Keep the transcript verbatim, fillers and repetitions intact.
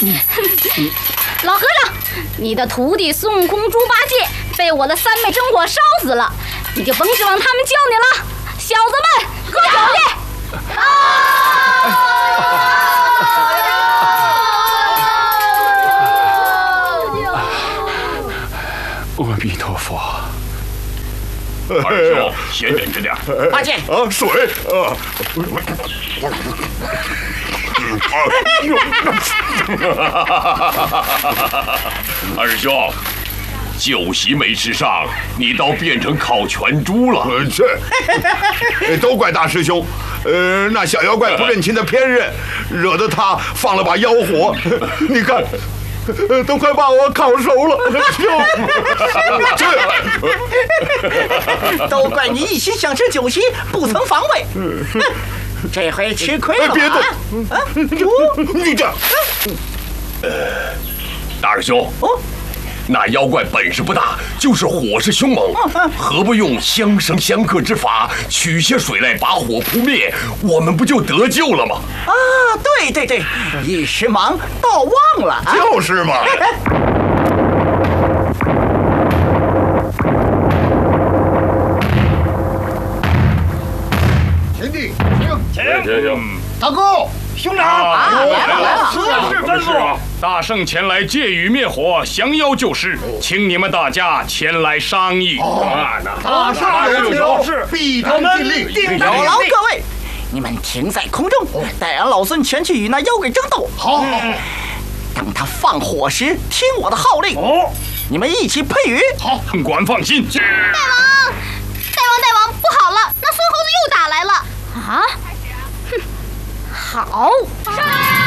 老和尚，你的徒弟孙悟空、猪八戒被我的三昧真火烧死了，你就甭指望他们救你了。小子们，喝酒去！啊！ 阿弥陀佛。 二兄，先忍着点。 八戒啊，水啊！ 二兄，酒席没吃上，你倒变成烤全猪了。 这都怪大师兄，呃，那小妖怪不认亲的偏任，惹得他放了把妖火。你看。都快把我烤熟了！ 这都怪你一心想吃酒席，不曾防卫。这回吃亏了。 别动！啊，你这…… 呃，大二兄，哦，那妖怪本事不大，就是火势凶猛，何不用相生相克之法，取些水来把火扑灭，我们不就得救了吗？ 啊，对对对，一时忙倒忘了。 就是嘛。前帝， 请请请， 大哥， 兄长啊，来了来了， 是吩咐。 大圣前来借雨灭火，降妖救世，请你们大家前来商议。 大圣有旨，必当尽力。 有劳各位，你们停在空中，带俺老孙前去与那妖怪争斗。 好， 等他放火时，听我的号令。哦，你们一起配雨。 好，本官放心。 大王，大王，大王，不好了，那孙猴子又打来了。啊？哼，好。